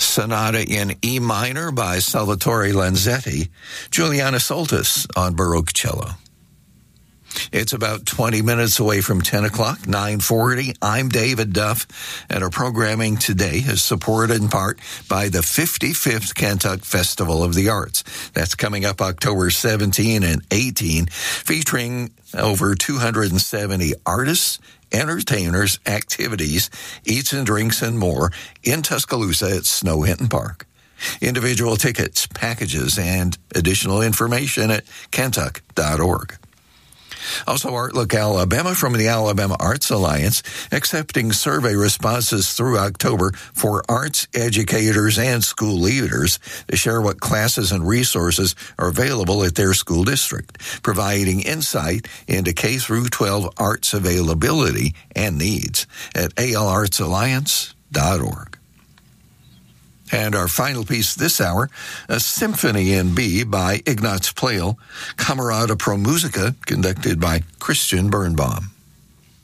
Sonata in E minor by Salvatore Lanzetti, Juliana Soltis on Baroque cello. It's about 20 minutes away from 10 o'clock, 9:40. I'm David Duff, and our programming today is supported in part by the 55th Kentuck Festival of the Arts. That's coming up October 17 and 18, featuring over 270 artists, entertainers, activities, eats and drinks, and more in Tuscaloosa at Snow Hinton Park. Individual tickets, packages, and additional information at kentuck.org. Also, Artlook Alabama from the Alabama Arts Alliance, accepting survey responses through October for arts educators and school leaders to share what classes and resources are available at their school district, providing insight into K-12 arts availability and needs at alartsalliance.org. And our final piece this hour, a Symphony in B by Ignaz Pleyel, Camerata Pro Musica, conducted by Christian Birnbaum.